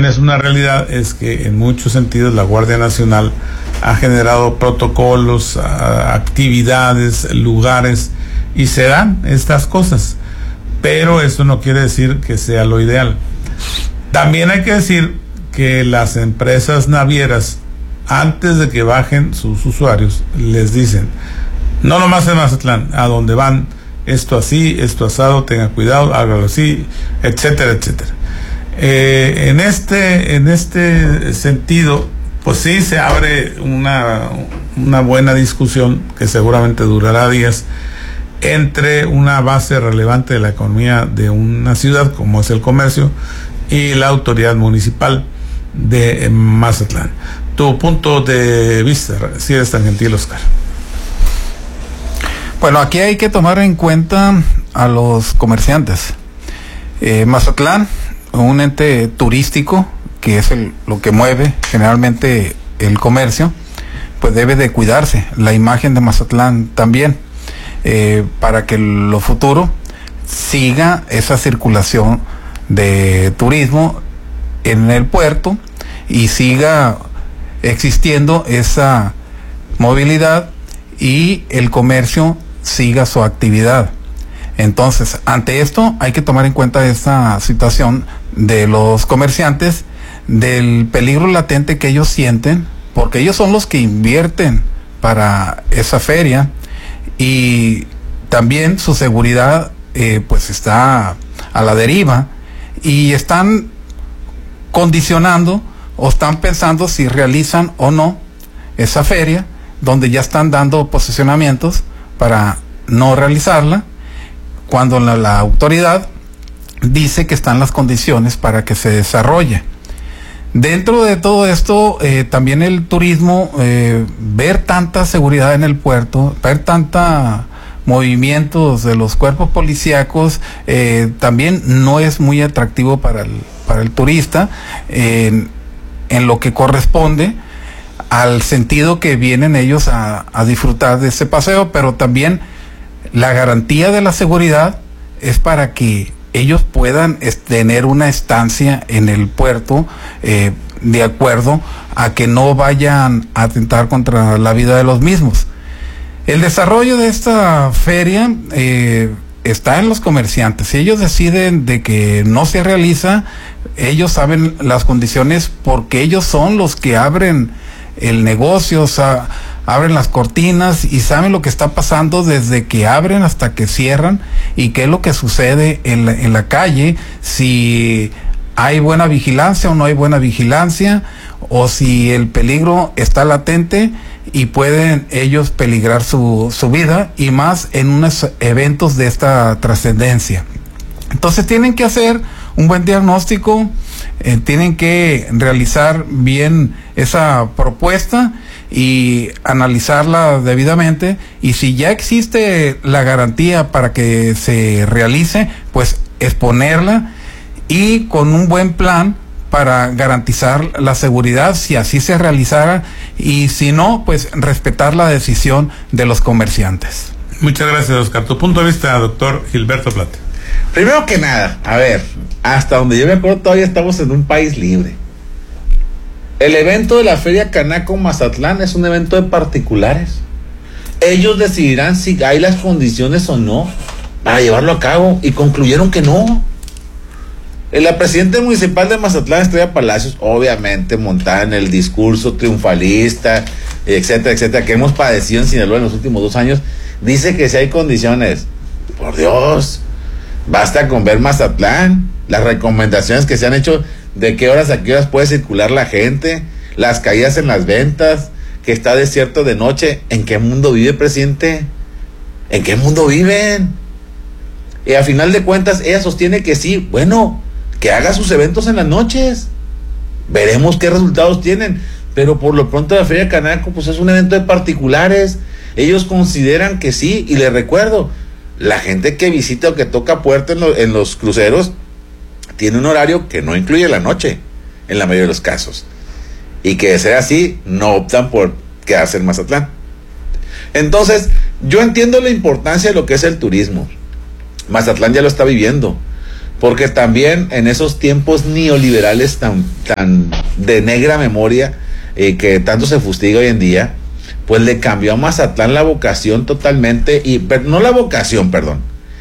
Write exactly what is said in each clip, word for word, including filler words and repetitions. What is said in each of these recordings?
también es una realidad es que en muchos sentidos la Guardia Nacional ha generado protocolos, actividades, lugares, y se dan estas cosas, pero eso no quiere decir que sea lo ideal. También hay que decir que las empresas navieras, antes de que bajen sus usuarios, les dicen, no nomás en Mazatlán, a donde van, esto así, esto asado, tengan cuidado, hágalo así, etcétera, etcétera. Eh, en este, en este sentido, pues sí se abre una, una buena discusión que seguramente durará días entre una base relevante de la economía de una ciudad como es el comercio y la autoridad municipal de Mazatlán. Tu punto de vista, si eres tan gentil, Oscar. Bueno, aquí hay que tomar en cuenta a los comerciantes. Eh, Mazatlán, un ente turístico, que es el, lo que mueve generalmente el comercio, pues debe de cuidarse la imagen de Mazatlán también, eh, para que en lo futuro siga esa circulación de turismo en el puerto y siga existiendo esa movilidad y el comercio siga su actividad. Entonces, ante esto hay que tomar en cuenta esta situación de los comerciantes, del peligro latente que ellos sienten, porque ellos son los que invierten para esa feria, y también su seguridad eh, pues está a la deriva, y están condicionando o están pensando si realizan o no esa feria, donde ya están dando posicionamientos para no realizarla, cuando la, la autoridad dice que están las condiciones para que se desarrolle. Dentro de todo esto, eh, también el turismo, eh, ver tanta seguridad en el puerto, ver tanta movimientos de los cuerpos policíacos, eh, también no es muy atractivo para el, para el turista, eh, en lo que corresponde al sentido que vienen ellos a, a disfrutar de ese paseo, pero también la garantía de la seguridad es para que ellos puedan es, tener una estancia en el puerto, eh, de acuerdo a que no vayan a atentar contra la vida de los mismos. El desarrollo de esta feria eh, está en los comerciantes. Si ellos deciden de que no se realiza, ellos saben las condiciones, porque ellos son los que abren el negocio, o sea, abren las cortinas y saben lo que está pasando desde que abren hasta que cierran, y qué es lo que sucede en la, en la calle, si hay buena vigilancia o no hay buena vigilancia, o si el peligro está latente y pueden ellos peligrar su, su vida, y más en unos eventos de esta trascendencia. Entonces tienen que hacer un buen diagnóstico, eh, tienen que realizar bien esa propuesta y analizarla debidamente, y si ya existe la garantía para que se realice, pues exponerla, y con un buen plan para garantizar la seguridad si así se realizara, y si no, pues respetar la decisión de los comerciantes. Muchas gracias, Oscar. Tu punto de vista, doctor Gilberto Plata. Primero que nada, a ver, hasta donde yo me acuerdo todavía estamos en un país libre. El evento de la Feria Canaco Mazatlán es un evento de particulares. Ellos decidirán si hay las condiciones o no para llevarlo a cabo, y concluyeron que no. La presidenta municipal de Mazatlán, Estrella Palacios, obviamente montada en el discurso triunfalista, etcétera, etcétera, que hemos padecido en Sinaloa en los últimos dos años, dice que si hay condiciones. Por Dios, basta con ver Mazatlán, las recomendaciones que se han hecho de qué horas a qué horas puede circular la gente, las caídas en las ventas, que está desierto de noche. ¿En qué mundo vive, presidente? ¿En qué mundo viven? Y a final de cuentas ella sostiene que sí, bueno, que haga sus eventos en las noches, veremos qué resultados tienen, pero por lo pronto la Feria Canaco pues es un evento de particulares. Ellos consideran que sí, y les recuerdo, la gente que visita o que toca puerta en, lo, en los cruceros tiene un horario que no incluye la noche, en la mayoría de los casos, y que de ser así, no optan por quedarse en Mazatlán. Entonces, yo entiendo la importancia de lo que es el turismo. Mazatlán ya lo está viviendo. porque también en esos tiempos neoliberales tan, tan de negra memoria, eh, que tanto se fustiga hoy en día, pues le cambió a Mazatlán la vocación totalmente, y no la vocación, perdón,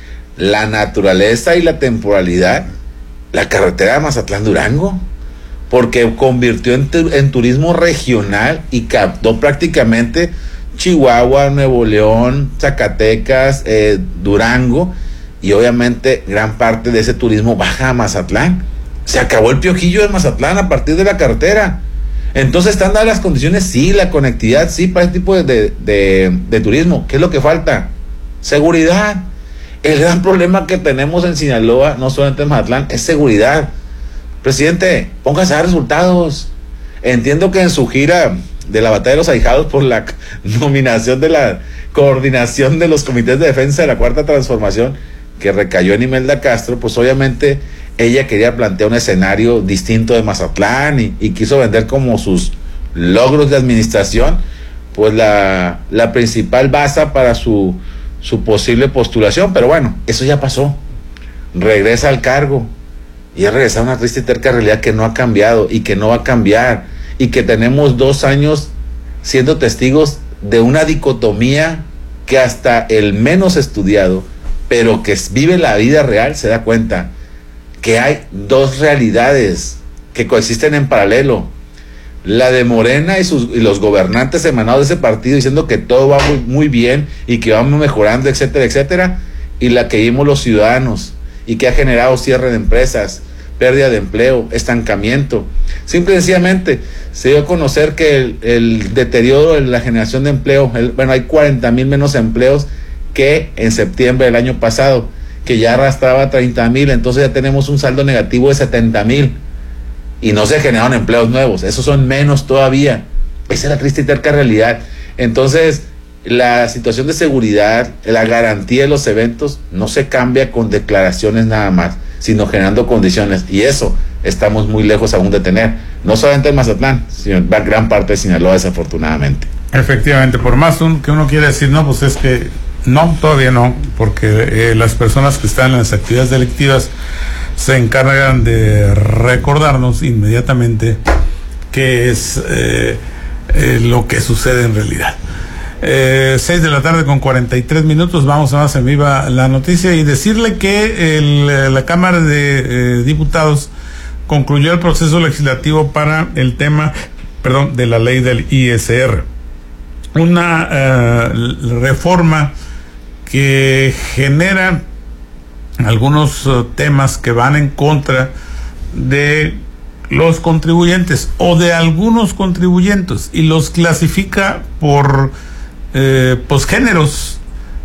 la naturaleza y la temporalidad, la carretera de Mazatlán-Durango, porque convirtió en, en turismo regional y captó prácticamente Chihuahua, Nuevo León, Zacatecas, eh, Durango, y obviamente gran parte de ese turismo baja a Mazatlán. Se acabó el piojillo de Mazatlán a partir de la carretera. Entonces, ¿están dadas las condiciones? Sí, la conectividad, sí, para este tipo de, de, de, de turismo. ¿Qué es lo que falta? Seguridad. El gran problema que tenemos en Sinaloa, no solamente en Mazatlán, es seguridad. Presidente, póngase a dar resultados. Entiendo que en su gira de la batalla de los ahijados por la nominación de la coordinación de los comités de defensa de la Cuarta Transformación, que recayó en Imelda Castro, pues obviamente ella quería plantear un escenario distinto de Mazatlán y, y quiso vender como sus logros de administración, pues la, la principal base para su, su posible postulación. Pero bueno, eso ya pasó. Regresa al cargo y ha regresado a una triste y terca realidad que no ha cambiado y que no va a cambiar, y que tenemos dos años siendo testigos de una dicotomía que hasta el menos estudiado, pero que vive la vida real, se da cuenta que hay dos realidades que coexisten en paralelo: la de Morena y, sus, y los gobernantes emanados de ese partido diciendo que todo va muy, muy bien y que vamos mejorando, etcétera, etcétera, y la que vimos los ciudadanos y que ha generado cierre de empresas, pérdida de empleo, estancamiento. Simple y sencillamente se dio a conocer que el, el deterioro en la generación de empleo, el, bueno, hay cuarenta mil menos empleos que en septiembre del año pasado, que ya arrastraba treinta mil, entonces ya tenemos un saldo negativo de setenta mil y no se generaron empleos nuevos, esos son menos todavía. Esa es la triste y terca realidad. Entonces, la situación de seguridad, la garantía de los eventos no se cambia con declaraciones nada más, sino generando condiciones, y eso estamos muy lejos aún de tener, no solamente en Mazatlán, sino en gran parte de Sinaloa, desafortunadamente. Efectivamente, por más un, que uno quiere decir, no, pues es que no, todavía no, porque eh, las personas que están en las actividades delictivas se encargan de recordarnos inmediatamente qué es eh, eh, lo que sucede en realidad. Eh, seis de la tarde con cuarenta y tres minutos, vamos a más en viva la noticia y decirle que el, la Cámara de eh, Diputados concluyó el proceso legislativo para el tema, perdón, de la ley del I S R. Una eh, reforma que genera algunos uh, temas que van en contra de los contribuyentes o de algunos contribuyentes y los clasifica por eh, pues géneros.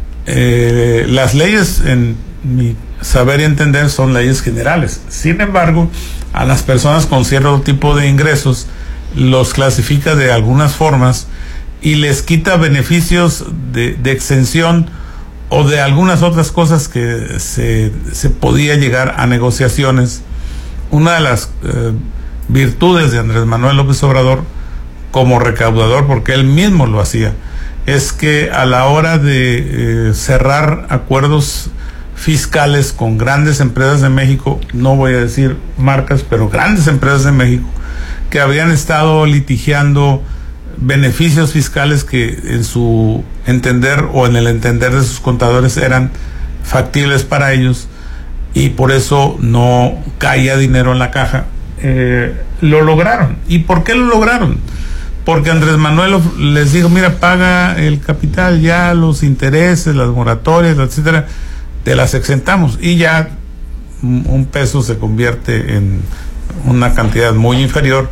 Eh, las leyes, en mi saber y entender, son leyes generales. Sin embargo, a las personas con cierto tipo de ingresos los clasifica de algunas formas y les quita beneficios de, de exención o de algunas otras cosas que se, se podía llegar a negociaciones. Una de las eh, virtudes de Andrés Manuel López Obrador como recaudador, porque él mismo lo hacía, es que a la hora de eh, cerrar acuerdos fiscales con grandes empresas de México, no voy a decir marcas, pero grandes empresas de México, que habían estado litigiando beneficios fiscales que en su entender o en el entender de sus contadores eran factibles para ellos y por eso no caía dinero en la caja, eh, lo lograron. ¿Y por qué lo lograron? Porque Andrés Manuel les dijo, mira, paga el capital, ya los intereses, las moratorias, etcétera, te las exentamos, y ya un peso se convierte en una cantidad muy inferior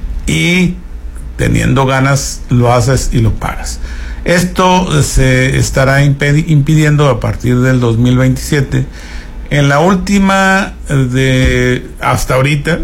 y teniendo ganas lo haces y lo pagas. Esto se estará impedi- impidiendo a partir del dos mil veintisiete. En la última de hasta ahorita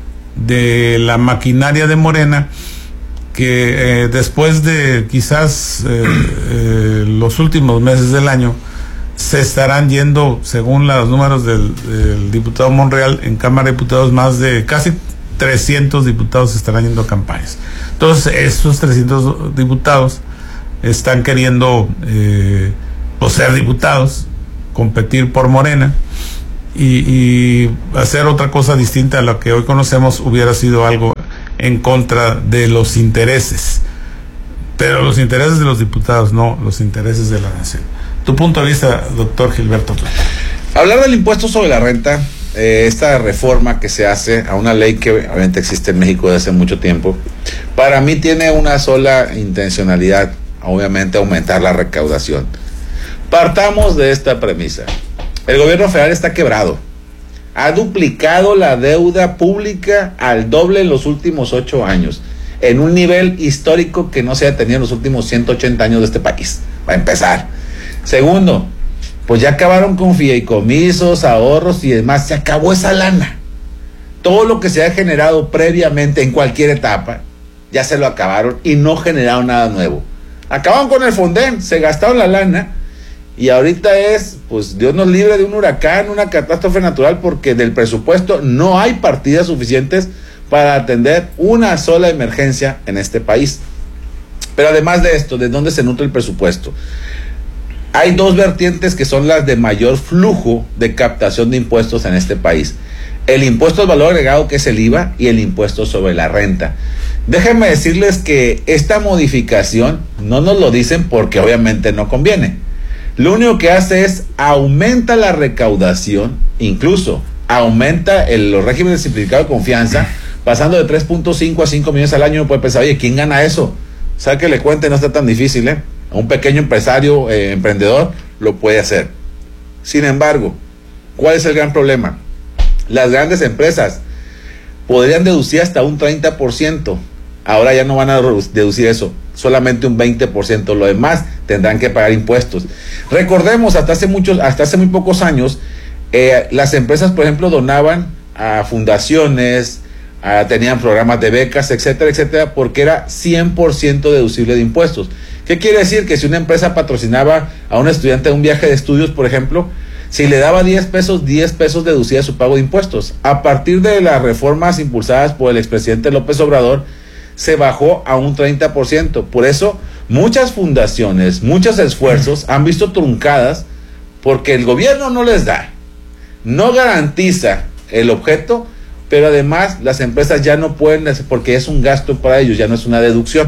de la maquinaria de Morena, que eh, después de quizás eh, eh, los últimos meses del año se estarán yendo, según los números del, del diputado Monreal, en Cámara de Diputados más de casi trescientos diputados estarán yendo a campañas. Entonces, estos trescientos diputados están queriendo eh, pues, ser diputados, competir por Morena, y, y hacer otra cosa distinta a lo que hoy conocemos hubiera sido algo en contra de los intereses, pero los intereses de los diputados, no los intereses de la nación. Tu punto de vista, doctor Gilberto Plata. Hablar del impuesto sobre la renta, eh, esta reforma que se hace a una ley que obviamente existe en México desde hace mucho tiempo, para mí tiene una sola intencionalidad, obviamente aumentar la recaudación. Partamos de esta premisa. El gobierno federal está quebrado. Ha duplicado la deuda pública al doble en los últimos ocho años, en un nivel histórico que no se ha tenido en los últimos ciento ochenta años de este país. Va a empezar. Segundo, pues ya acabaron con fideicomisos, ahorros y demás. Se acabó esa lana. Todo lo que se ha generado previamente en cualquier etapa, ya se lo acabaron y no generaron nada nuevo. Acabaron con el Fonden, se gastaron la lana y ahorita es, pues Dios nos libre de un huracán, una catástrofe natural, porque del presupuesto no hay partidas suficientes para atender una sola emergencia en este país. Pero además de esto, ¿de dónde se nutre el presupuesto? Hay dos vertientes que son las de mayor flujo de captación de impuestos en este país. El impuesto al valor agregado, que es el I V A, y el impuesto sobre la renta. Déjenme decirles que esta modificación no nos lo dicen porque obviamente no conviene. Lo único que hace es aumenta la recaudación, incluso aumenta el, los regímenes simplificados de confianza, pasando de tres punto cinco a cinco millones al año. Uno puede pensar, oye, ¿quién gana eso? ¿Sabe que le cuente? No está tan difícil, ¿eh? A un pequeño empresario, eh, emprendedor, lo puede hacer. Sin embargo, ¿cuál es el gran problema? Las grandes empresas podrían deducir hasta un treinta por ciento. Ahora ya no van a deducir eso, solamente un veinte por ciento. Lo demás tendrán que pagar impuestos. Recordemos, hasta hace muchos, hasta hace muy pocos años, eh, las empresas, por ejemplo, donaban a fundaciones, a, tenían programas de becas, etcétera, etcétera, porque era cien por ciento deducible de impuestos. ¿Qué quiere decir? Que si una empresa patrocinaba a un estudiante de un viaje de estudios, por ejemplo, si le daba diez pesos, diez pesos deducía su pago de impuestos. A partir de las reformas impulsadas por el expresidente López Obrador, se bajó a un treinta por ciento. Por eso, muchas fundaciones, muchos esfuerzos han visto truncadas porque el gobierno no les da, no garantiza el objeto, pero además las empresas ya no pueden, porque es un gasto para ellos, ya no es una deducción.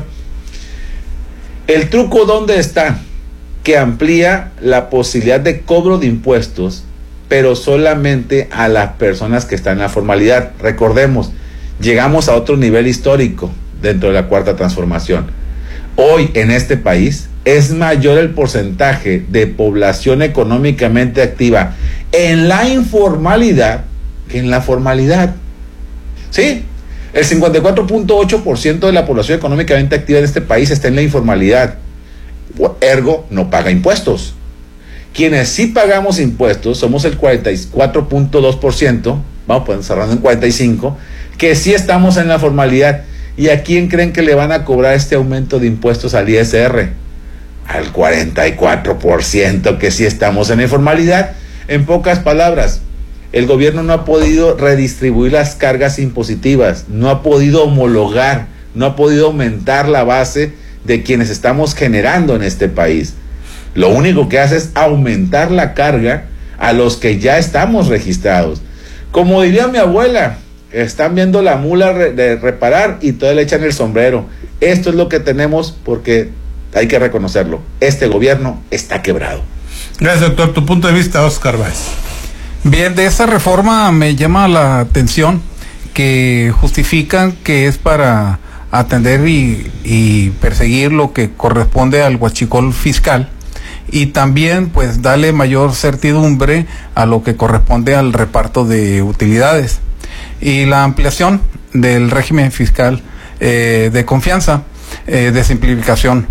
El truco, ¿dónde está? Que amplía la posibilidad de cobro de impuestos, pero solamente a las personas que están en la formalidad. Recordemos, llegamos a otro nivel histórico dentro de la Cuarta Transformación. Hoy en este país es mayor el porcentaje de población económicamente activa en la informalidad que en la formalidad. ¿Sí? El cincuenta y cuatro punto ocho por ciento de la población económicamente activa de este país está en la informalidad. Ergo, no paga impuestos. Quienes sí pagamos impuestos somos el cuarenta y cuatro punto dos por ciento, vamos pues cerrando en cuarenta y cinco por ciento, que sí estamos en la formalidad. ¿Y a quién creen que le van a cobrar este aumento de impuestos al I S R? Al cuarenta y cuatro por ciento que sí estamos en la informalidad. En pocas palabras, el gobierno no ha podido redistribuir las cargas impositivas, no ha podido homologar, no ha podido aumentar la base de quienes estamos generando en este país. Lo único que hace es aumentar la carga a los que ya estamos registrados. Como diría mi abuela, están viendo la mula re- de reparar y todavía le echan el sombrero. Esto es lo que tenemos porque hay que reconocerlo. Este gobierno está quebrado. Gracias, doctor. Tu punto de vista, Oscar Báez. Bien, de esta reforma me llama la atención que justifican que es para atender y, y perseguir lo que corresponde al huachicol fiscal y también pues darle mayor certidumbre a lo que corresponde al reparto de utilidades y la ampliación del régimen fiscal eh, de confianza, eh, de simplificación,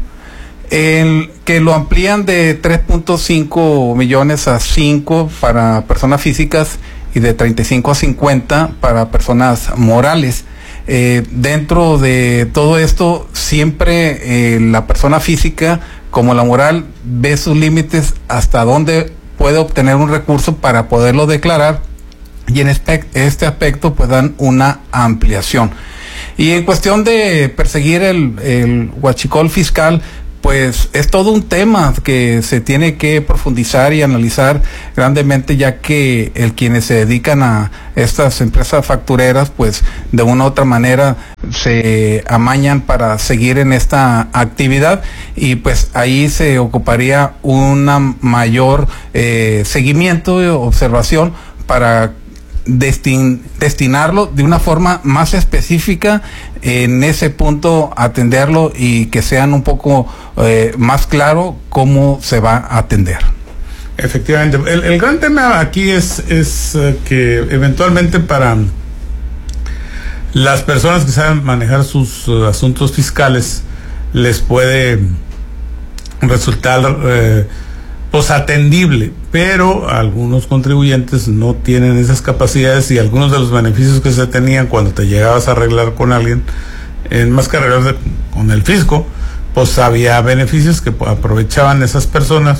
el que lo amplían de tres punto cinco millones a cinco para personas físicas y de treinta y cinco a cincuenta para personas morales. Eh, dentro de todo esto, siempre eh, la persona física como la moral ve sus límites hasta dónde puede obtener un recurso para poderlo declarar, y en este, este aspecto pues dan una ampliación. Y en cuestión de perseguir el, el huachicol fiscal, pues pues es todo un tema que se tiene que profundizar y analizar grandemente, ya que el quienes se dedican a estas empresas factureras, pues de una u otra manera se amañan para seguir en esta actividad, y pues ahí se ocuparía una mayor eh, seguimiento y observación para Destin, destinarlo de una forma más específica en ese punto, atenderlo y que sean un poco eh, más claro cómo se va a atender. Efectivamente, el, el gran tema aquí es, es uh, que eventualmente para las personas que saben manejar sus uh, asuntos fiscales les puede resultar eh, pues atendible, pero algunos contribuyentes no tienen esas capacidades, y algunos de los beneficios que se tenían cuando te llegabas a arreglar con alguien, en más que arreglar con el fisco, pues había beneficios que aprovechaban esas personas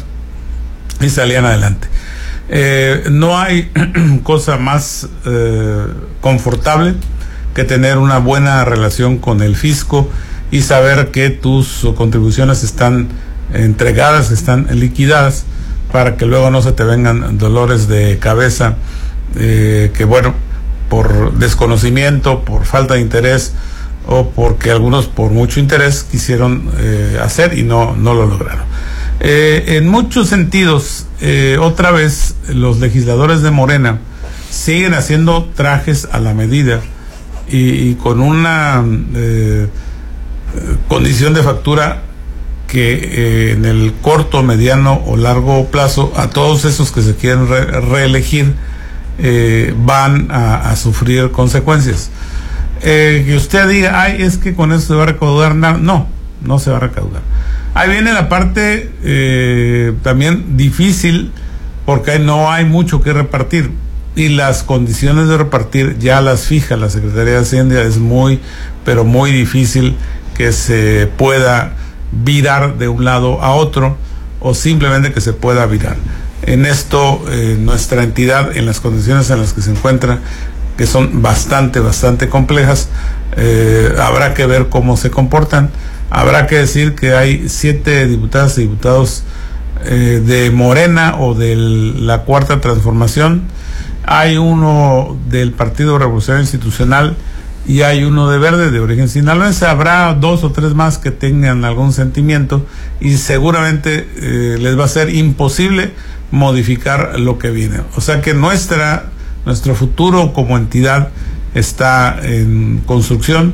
y salían adelante. Eh, no hay cosa más eh, confortable que tener una buena relación con el fisco y saber que tus contribuciones están entregadas, están liquidadas, para que luego no se te vengan dolores de cabeza eh, que bueno, por desconocimiento, por falta de interés, o porque algunos por mucho interés quisieron eh, hacer y no, no lo lograron. Eh, en muchos sentidos, eh, otra vez los legisladores de Morena siguen haciendo trajes a la medida y, y con una eh, condición de factura que eh, en el corto, mediano o largo plazo a todos esos que se quieren re reelegir eh, van a, a sufrir consecuencias. Eh, que usted diga, ay, es que con eso se va a recaudar nada. No, no se va a recaudar. Ahí viene la parte eh, también difícil, porque ahí no hay mucho que repartir, y las condiciones de repartir ya las fija la Secretaría de Hacienda. Es muy, pero muy difícil que se pueda virar de un lado a otro, o simplemente que se pueda virar. En esto, eh, nuestra entidad, en las condiciones en las que se encuentra, que son bastante, bastante complejas, eh, habrá que ver cómo se comportan. Habrá que decir que hay siete diputadas y diputados eh, de Morena o de la Cuarta Transformación, hay uno del Partido Revolucionario Institucional y hay uno de Verde, de origen sinaloense. Habrá dos o tres más que tengan algún sentimiento, y seguramente eh, les va a ser imposible modificar lo que viene. O sea que nuestra, nuestro futuro como entidad está en construcción,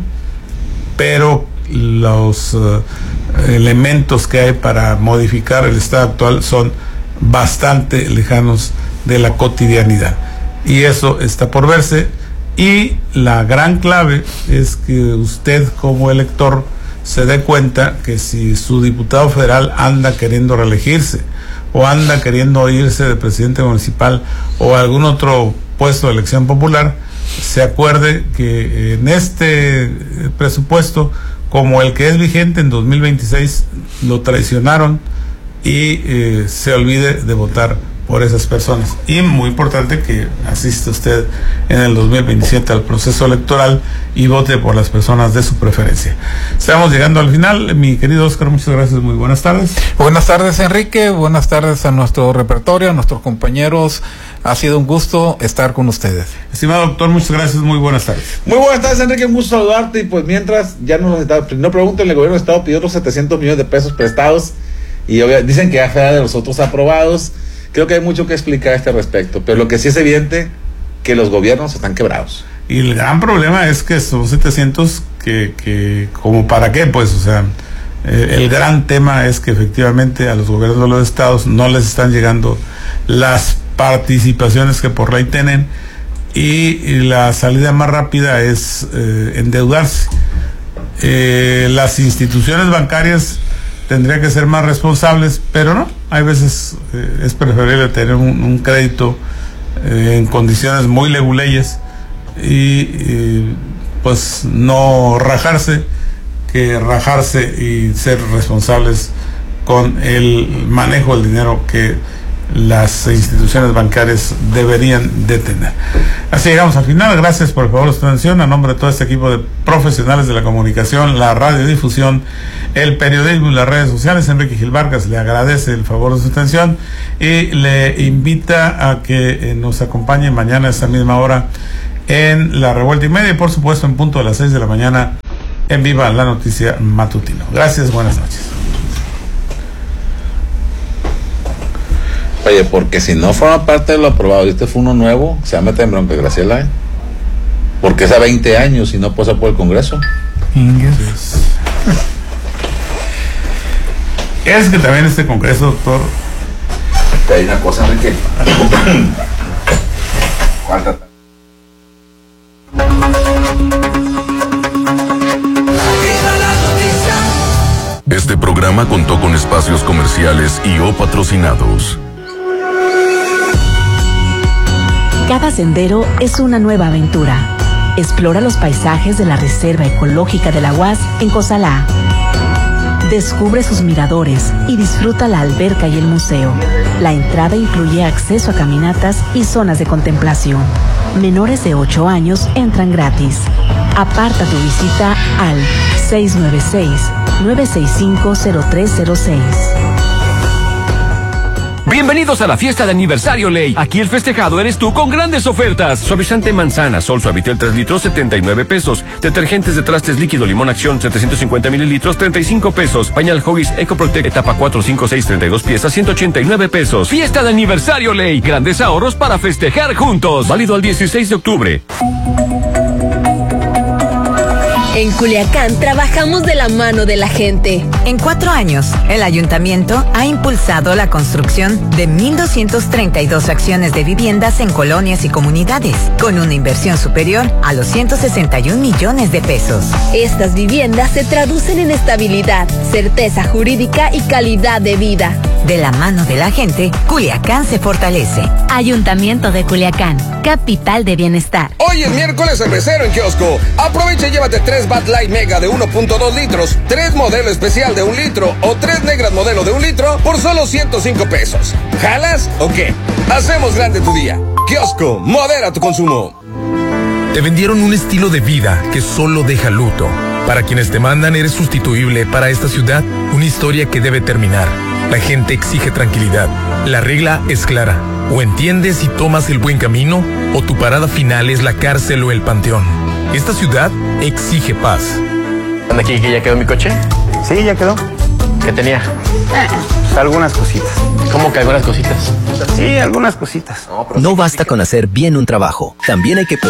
pero los uh, elementos que hay para modificar el estado actual son bastante lejanos de la cotidianidad, y eso está por verse. Y la gran clave es que usted como elector se dé cuenta que si su diputado federal anda queriendo reelegirse, o anda queriendo irse de presidente municipal o algún otro puesto de elección popular, se acuerde que en este presupuesto, como el que es vigente en dos mil veintiséis, lo traicionaron, y eh, se olvide de votar por esas personas. Y muy importante que asista usted en el dos mil veintisiete al proceso electoral y vote por las personas de su preferencia. Estamos llegando al final. Mi querido Oscar, muchas gracias, muy buenas tardes. Buenas tardes, Enrique, buenas tardes a nuestro repertorio, a nuestros compañeros. Ha sido un gusto estar con ustedes. Estimado doctor, muchas gracias, muy buenas tardes. Muy buenas tardes, Enrique, un gusto saludarte. Y pues mientras, ya nos está, no pregunten, el gobierno del estado pidió los setecientos millones de pesos prestados, y obvio, dicen que ya fuera de los otros aprobados. Creo que hay mucho que explicar a este respecto, pero lo que sí es evidente, que los gobiernos están quebrados. Y el gran problema es que son setecientos que, que como para qué, pues, o sea, eh, el gran tema es que efectivamente a los gobiernos de los estados no les están llegando las participaciones que por ley tienen, y, y la salida más rápida es eh, endeudarse. Eh, las instituciones bancarias tendrían que ser más responsables, pero no, hay veces eh, es preferible tener un, un crédito eh, en condiciones muy leguleyes y, y pues no rajarse, que rajarse y ser responsables con el manejo del dinero que las instituciones bancarias deberían de tener. Así llegamos al final. Gracias por el favor de su atención. A nombre de todo este equipo de profesionales de la comunicación, la radiodifusión, el periodismo y las redes sociales, Enrique Gil Vargas le agradece el favor de su atención y le invita a que eh, nos acompañe mañana a esta misma hora en La Revuelta y Media y por supuesto en punto a las seis de la mañana en Viva la Noticia Matutino. Gracias, buenas noches. Oye, porque si no forma parte de lo aprobado y este fue uno nuevo, se va a meter en bronca, Graciela, ¿eh? Porque es a veinte años y no pasa por el Congreso. Inges. Es que también este Congreso, doctor. Hay una cosa, Enrique. Falta. Este programa contó con espacios comerciales y o patrocinados. Cada sendero es una nueva aventura. Explora los paisajes de la Reserva Ecológica de la U A S en Cozalá. Descubre sus miradores y disfruta la alberca y el museo. La entrada incluye acceso a caminatas y zonas de contemplación. Menores de ocho años entran gratis. Aparta tu visita al seis nueve seis, nueve seis cinco, cero tres cero seis. Bienvenidos a la fiesta de aniversario Ley. Aquí el festejado eres tú con grandes ofertas. Suavizante manzana, Sol Suavitel tres litros, setenta y nueve pesos. Detergentes de trastes líquido Limón Acción, setecientos cincuenta mililitros, treinta y cinco pesos. Pañal Huggies Eco Protect etapa cuatro, cinco, seis, treinta y dos piezas, ciento ochenta y nueve pesos. Fiesta de aniversario Ley. Grandes ahorros para festejar juntos. Válido al dieciséis de octubre. En Culiacán trabajamos de la mano de la gente. En cuatro años, el ayuntamiento ha impulsado la construcción de mil doscientas treinta y dos acciones de viviendas en colonias y comunidades, con una inversión superior a los ciento sesenta y un millones de pesos. Estas viviendas se traducen en estabilidad, certeza jurídica y calidad de vida. De la mano de la gente, Culiacán se fortalece. Ayuntamiento de Culiacán, capital de bienestar. Hoy es miércoles cervecero en kiosco. Aprovecha y llévate tres Bud Light Mega de uno punto dos litros, tres modelo especial de un litro o tres negras modelo de un litro por solo ciento cinco pesos. ¿Jalas o qué? Hacemos grande tu día. Kiosco, modera tu consumo. Te vendieron un estilo de vida que solo deja luto. Para quienes te mandan eres sustituible. Para esta ciudad, una historia que debe terminar. La gente exige tranquilidad. La regla es clara. O entiendes y tomas el buen camino, o tu parada final es la cárcel o el panteón. Esta ciudad exige paz. ¿Dónde aquí que ya quedó mi coche? Sí, ya quedó. ¿Qué tenía? Eh, pues algunas cositas. ¿Cómo que algunas cositas? Sí, algunas cositas. No basta con hacer bien un trabajo. También hay que